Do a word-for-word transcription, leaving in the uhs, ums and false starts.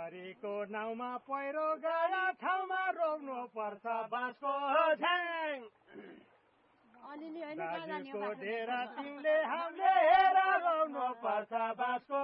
छोरीको नाउँमा पहिरो गयो ठाउँमा रोप्नु पर्छ बाँसको झ्याङ दाजुको डेरा तिमीले हामीले हेर रोप्नु पर्छ बाँसको